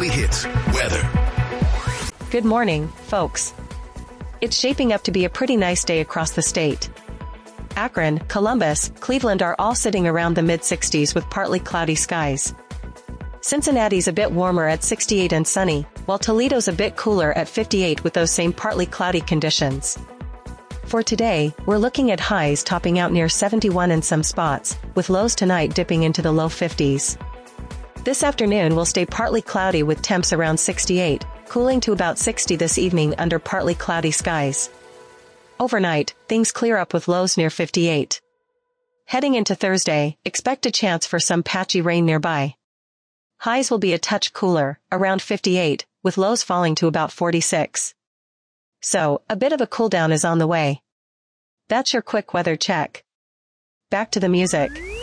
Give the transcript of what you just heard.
Weekly Hits weather. Good morning, folks. It's shaping up to be a pretty nice day across the state. Akron, Columbus, Cleveland are all sitting around the mid-60s with partly cloudy skies. Cincinnati's a bit warmer at 68 and sunny, while Toledo's a bit cooler at 58 with those same partly cloudy conditions. For today, we're looking at highs topping out near 71 in some spots, with lows tonight dipping into the low 50s. This afternoon will stay partly cloudy with temps around 68, cooling to about 60 this evening under partly cloudy skies. Overnight, things clear up with lows near 58. Heading into Thursday, expect a chance for some patchy rain nearby. Highs will be a touch cooler, around 58, with lows falling to about 46. So, a bit of a cool down is on the way. That's your quick weather check. Back to the music.